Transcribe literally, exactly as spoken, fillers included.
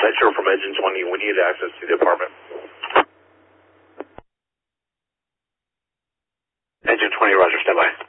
Metro from Engine twenty, we need access to the apartment. Engine twenty, roger, stand by.